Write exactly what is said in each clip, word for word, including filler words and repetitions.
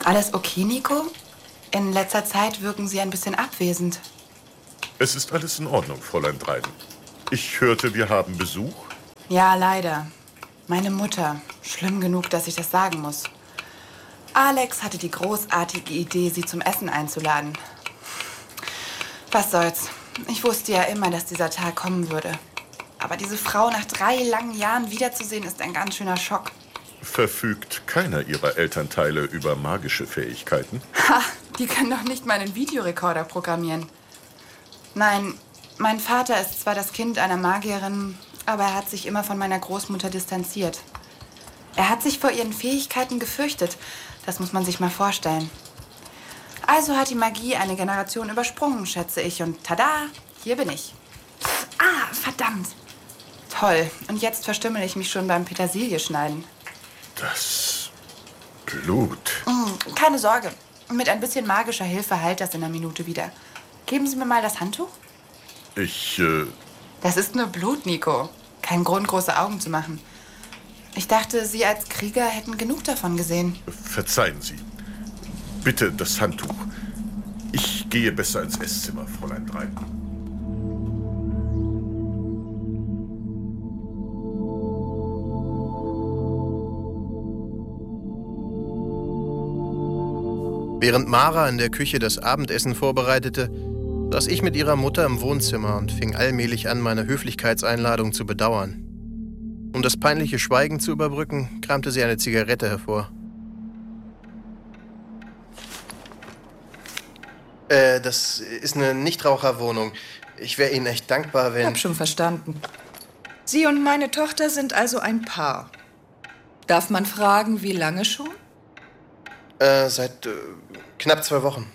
Alles okay, Nico? In letzter Zeit wirken Sie ein bisschen abwesend. Es ist alles in Ordnung, Fräulein Dryden. Ich hörte, wir haben Besuch. Ja, leider. Meine Mutter. Schlimm genug, dass ich das sagen muss. Alex hatte die großartige Idee, sie zum Essen einzuladen. Was soll's. Ich wusste ja immer, dass dieser Tag kommen würde. Aber diese Frau nach drei langen Jahren wiederzusehen, ist ein ganz schöner Schock. Verfügt keiner Ihrer Elternteile über magische Fähigkeiten? Ha, die können doch nicht mal einen Videorekorder programmieren. Nein, mein Vater ist zwar das Kind einer Magierin, aber er hat sich immer von meiner Großmutter distanziert. Er hat sich vor ihren Fähigkeiten gefürchtet. Das muss man sich mal vorstellen. Also hat die Magie eine Generation übersprungen, schätze ich. Und tada, hier bin ich. Ah, verdammt. Toll. Und jetzt verstümmel ich mich schon beim Petersilie schneiden. Das Blut. Mm, keine Sorge. Mit ein bisschen magischer Hilfe heilt das in einer Minute wieder. Geben Sie mir mal das Handtuch. Ich, äh... Das ist nur Blut, Nico. Kein Grund, große Augen zu machen. Ich dachte, Sie als Krieger hätten genug davon gesehen. Verzeihen Sie. Bitte das Handtuch. Ich gehe besser ins Esszimmer, Fräulein Dryden. Während Mara in der Küche das Abendessen vorbereitete, saß ich mit ihrer Mutter im Wohnzimmer und fing allmählich an, meine Höflichkeitseinladung zu bedauern. Um das peinliche Schweigen zu überbrücken, kramte sie eine Zigarette hervor. Äh, das ist eine Nichtraucherwohnung. Ich wäre Ihnen echt dankbar, wenn... Ich hab schon verstanden. Sie und meine Tochter sind also ein Paar. Darf man fragen, wie lange schon? Äh, seit äh, knapp zwei Wochen.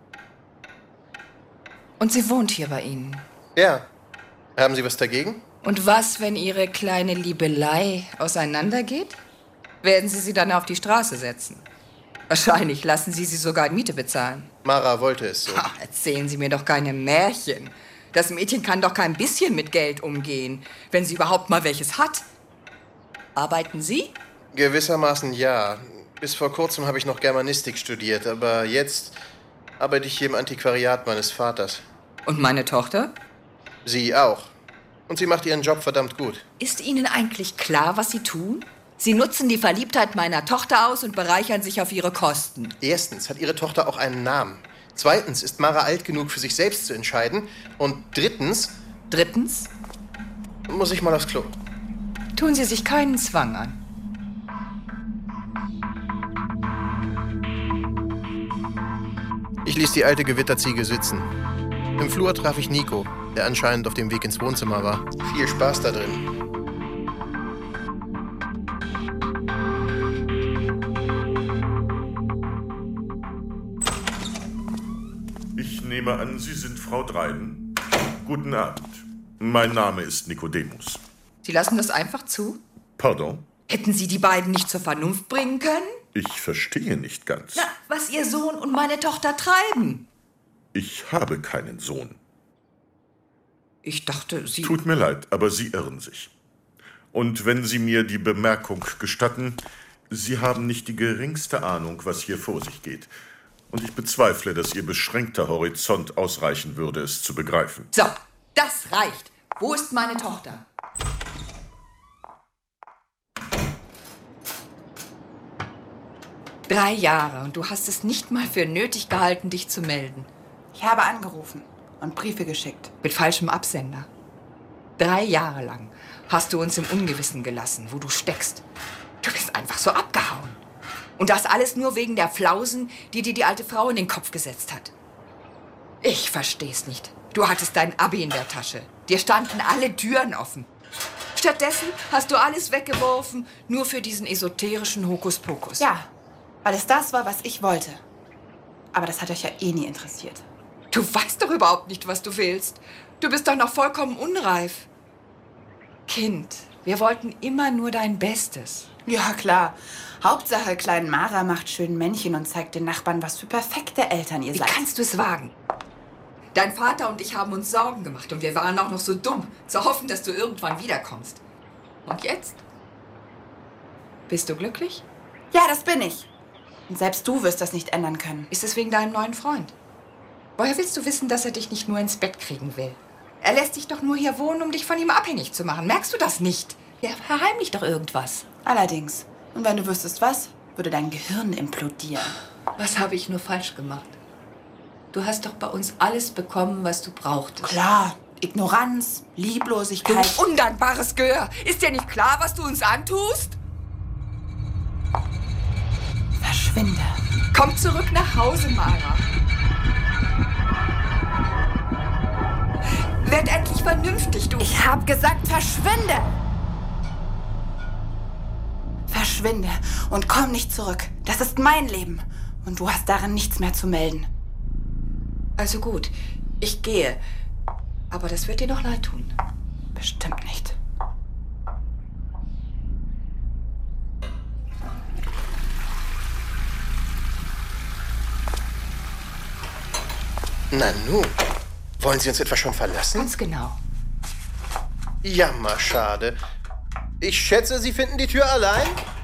Und sie wohnt hier bei Ihnen? Ja. Haben Sie was dagegen? Und was, wenn Ihre kleine Liebelei auseinandergeht? Werden Sie sie dann auf die Straße setzen? Wahrscheinlich lassen Sie sie sogar Miete bezahlen. Mara wollte es so. Ha, erzählen Sie mir doch keine Märchen. Das Mädchen kann doch kein bisschen mit Geld umgehen, wenn sie überhaupt mal welches hat. Arbeiten Sie? Gewissermaßen ja. Bis vor kurzem habe ich noch Germanistik studiert, aber jetzt arbeite ich hier im Antiquariat meines Vaters. Und meine Tochter? Sie auch. Und sie macht ihren Job verdammt gut. Ist Ihnen eigentlich klar, was Sie tun? Sie nutzen die Verliebtheit meiner Tochter aus und bereichern sich auf ihre Kosten. Erstens hat Ihre Tochter auch einen Namen. Zweitens ist Mara alt genug, für sich selbst zu entscheiden. Und drittens... Drittens? Muss ich mal aufs Klo. Tun Sie sich keinen Zwang an. Ich ließ die alte Gewitterziege sitzen. Im Flur traf ich Nico, der anscheinend auf dem Weg ins Wohnzimmer war. Viel Spaß da drin. Ich nehme an, Sie sind Frau Dryden. Guten Abend. Mein Name ist Nikodemus. Sie lassen das einfach zu? Pardon? Hätten Sie die beiden nicht zur Vernunft bringen können? Ich verstehe nicht ganz. Na, was Ihr Sohn und meine Tochter treiben. Ich habe keinen Sohn. Ich dachte, Sie... Tut mir leid, aber Sie irren sich. Und wenn Sie mir die Bemerkung gestatten, Sie haben nicht die geringste Ahnung, was hier vor sich geht. Und ich bezweifle, dass Ihr beschränkter Horizont ausreichen würde, es zu begreifen. So, das reicht. Wo ist meine Tochter? Drei Jahre und du hast es nicht mal für nötig gehalten, dich zu melden. Ich habe angerufen und Briefe geschickt. Mit falschem Absender. Drei Jahre lang hast du uns im Ungewissen gelassen, wo du steckst. Du bist einfach so abgehauen. Und das alles nur wegen der Flausen, die dir die alte Frau in den Kopf gesetzt hat. Ich versteh's nicht. Du hattest dein Abi in der Tasche. Dir standen alle Türen offen. Stattdessen hast du alles weggeworfen, nur für diesen esoterischen Hokuspokus. Ja, weil es das war, was ich wollte. Aber das hat euch ja eh nie interessiert. Du weißt doch überhaupt nicht, was du willst. Du bist doch noch vollkommen unreif. Kind, wir wollten immer nur dein Bestes. Ja, klar. Hauptsache, kleinen Mara macht schön Männchen und zeigt den Nachbarn, was für perfekte Eltern ihr Wie seid. Wie kannst du es wagen? Dein Vater und ich haben uns Sorgen gemacht und wir waren auch noch so dumm, zu hoffen, dass du irgendwann wiederkommst. Und jetzt? Bist du glücklich? Ja, das bin ich. Und selbst du wirst das nicht ändern können. Ist es wegen deinem neuen Freund? Woher willst du wissen, dass er dich nicht nur ins Bett kriegen will? Er lässt dich doch nur hier wohnen, um dich von ihm abhängig zu machen. Merkst du das nicht? Er verheimlicht doch irgendwas. Allerdings. Und wenn du wüsstest was, würde dein Gehirn implodieren. Was habe ich nur falsch gemacht? Du hast doch bei uns alles bekommen, was du brauchtest. Klar. Ignoranz, Lieblosigkeit. Du undankbares Gehör. Ist dir nicht klar, was du uns antust? Verschwinde. Komm zurück nach Hause, Mara. Werd endlich vernünftig, du... Ich hab gesagt, verschwinde! Verschwinde und komm nicht zurück. Das ist mein Leben. Und du hast darin nichts mehr zu melden. Also gut, ich gehe. Aber das wird dir noch leid tun. Bestimmt nicht. Nanu, wollen Sie uns etwa schon verlassen? Ganz genau. Jammer, schade. Ich schätze, Sie finden die Tür allein?